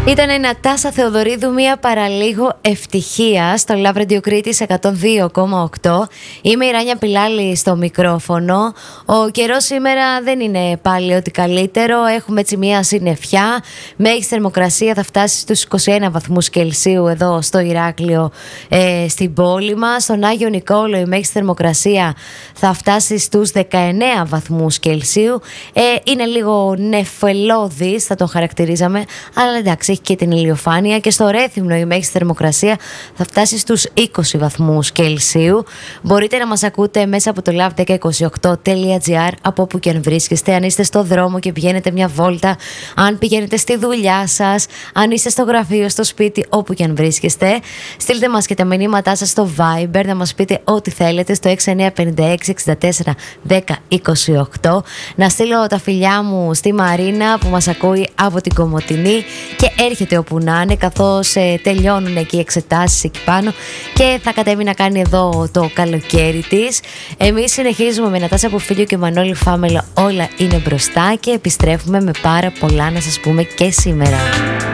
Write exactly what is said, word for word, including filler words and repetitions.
Ήταν η Νατάσα Θεοδωρίδου, μία παραλίγο ευτυχία στο Love Radio Κρήτης εκατόν δύο κόμμα οκτώ. Είμαι η Ράνια Πιλάλη στο μικρόφωνο. Ο καιρός σήμερα δεν είναι πάλι ό,τι καλύτερο. Έχουμε έτσι μία συννεφιά. Μέγιστη θερμοκρασία θα φτάσει στους είκοσι ένα βαθμούς Κελσίου εδώ στο Ηράκλειο, ε, στην πόλη μας. Στον Άγιο Νικόλαο η μέγιστη θερμοκρασία θα φτάσει στους δεκαεννέα βαθμούς Κελσίου. Ε, είναι λίγο νεφελώδης, θα τον χαρακτηρίζαμε, αλλά εντάξει, έχει και την ηλιοφάνεια. Και στο Ρέθυμνο η μέγιστη θερμοκρασία θα φτάσει στους είκοσι βαθμούς Κελσίου. Μπορείτε να μας ακούτε μέσα από το λαβ δέκα είκοσι οκτώ τελεία τζι άρ από όπου και αν βρίσκεστε. Αν είστε στο δρόμο και πηγαίνετε μια βόλτα, αν πηγαίνετε στη δουλειά σας, αν είστε στο γραφείο, στο σπίτι, όπου και αν βρίσκεστε. Στείλτε μας και τα μηνύματά σας στο Viber, να μας πείτε ό,τι θέλετε στο έξι εννιά πέντε έξι εξήντα τέσσερα δέκα είκοσι οκτώ. Να στείλω τα φιλιά μου στη Μαρίνα που μας ακούει από την Κομοτηνή και έρχεται όπου να είναι, καθώς ε, τελειώνουν εκεί οι εξετάσεις εκεί πάνω και θα κατέβει να κάνει εδώ το καλοκαίρι της. Εμείς συνεχίζουμε με Νατάσα Ποφίλιο και Μανώλη Φάμελο, όλα είναι μπροστά, και επιστρέφουμε με πάρα πολλά να σας πούμε και σήμερα.